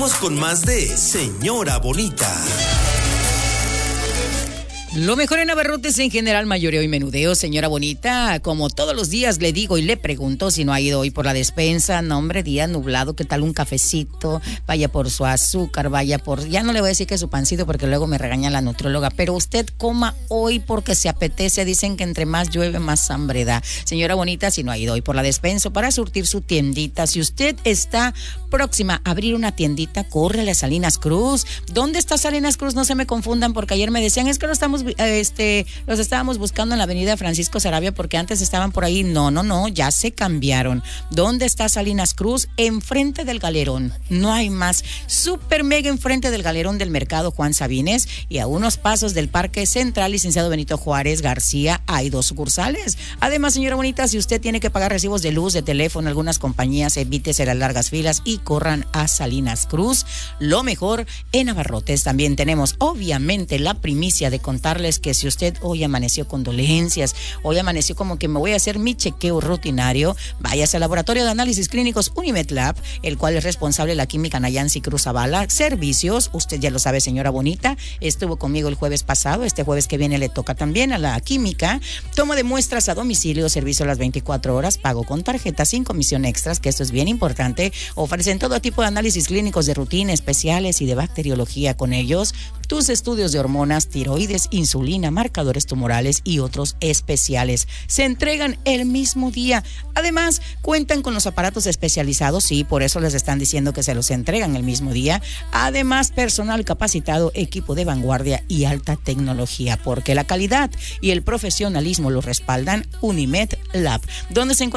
Con más de Señora Bonita. Lo mejor en abarrotes en general, mayoreo y menudeo, señora bonita. Como todos los días le digo y le pregunto si no ha ido hoy por la despensa. No, hombre, día nublado, ¿qué tal un cafecito? Vaya por su azúcar, vaya por... Ya no le voy a decir que su pancito porque luego me regaña la nutrióloga. Pero usted coma hoy porque se apetece. Dicen que entre más llueve, más hambre da. Señora bonita, si no ha ido hoy por la despensa para surtir su tiendita. Si usted está próxima a abrir una tiendita, córrele a Salinas Cruz. ¿Dónde está Salinas Cruz? No se me confundan porque ayer me decían, es que los estábamos buscando en la avenida Francisco Sarabia porque antes estaban por ahí. No, ya se cambiaron. ¿Dónde está Salinas Cruz? Enfrente del Galerón. No hay más. Super mega enfrente del Galerón del Mercado Juan Sabines y a unos pasos del Parque Central Licenciado Benito Juárez García hay 2 sucursales. Además, señora bonita, si usted tiene que pagar recibos de luz, de teléfono, algunas compañías, evítese las largas filas y corran a Salinas Cruz. Lo mejor en abarrotes. También tenemos, obviamente, la primicia de contarles que si usted hoy amaneció con dolencias, hoy amaneció como que me voy a hacer mi chequeo rutinario, váyase al Laboratorio de Análisis Clínicos Unimed Lab, el cual es responsable de la química Nayansi Cruz Zavala. Servicios, usted ya lo sabe, señora bonita, estuvo conmigo el jueves pasado, este jueves que viene le toca también a la química. Toma de muestras a domicilio, servicio a las 24 horas, pago con tarjeta sin comisión extras, que esto es bien importante. Ofrecen todo tipo de análisis clínicos de rutina, especiales y de bacteriología con ellos. Tus estudios de hormonas, tiroides, insulina, marcadores tumorales y otros especiales. Se entregan el mismo día. Además, cuentan con los aparatos especializados, sí, por eso les están diciendo que se los entregan el mismo día. Además, personal capacitado, equipo de vanguardia y alta tecnología, porque la calidad y el profesionalismo lo respaldan. Unimed Lab, donde se encuentra